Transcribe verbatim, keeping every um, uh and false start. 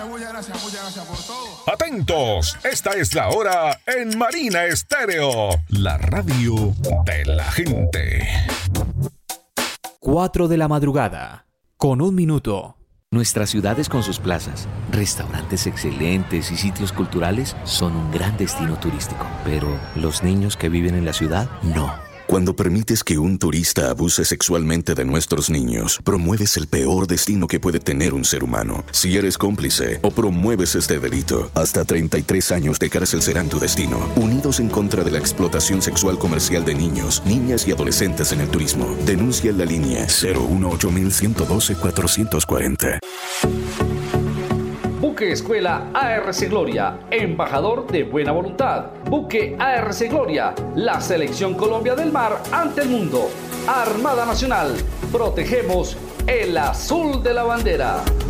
Muchas gracias, muchas gracias por todo. Atentos, esta es la hora en Marina Estéreo, la radio de la gente. cuatro de la madrugada, con un minuto. Nuestras ciudades con sus plazas, restaurantes excelentes y sitios culturales son un gran destino turístico. Pero los niños que viven en la ciudad, no. Cuando permites que un turista abuse sexualmente de nuestros niños, promueves el peor destino que puede tener un ser humano. Si eres cómplice o promueves este delito, hasta treinta y tres años de cárcel serán tu destino. Unidos en contra de la explotación sexual comercial de niños, niñas y adolescentes en el turismo. Denuncia en la línea cero uno ocho uno uno uno dos cuatro cuatro cero. Buque Escuela A R C Gloria, embajador de buena voluntad. Buque A R C Gloria, la selección Colombia del mar ante el mundo. Armada Nacional, protegemos el azul de la bandera.